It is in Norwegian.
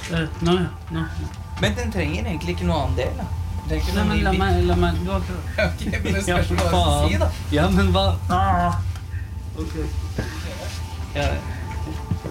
Nå. Men den trenger egentlig ikke noe annen del, da. Den trenger ikke Nei, noe men ny la meg, bit. du har prøvd. Ok, men det spørs hva du skal si, da. Ja, men hva? Ok. Ja,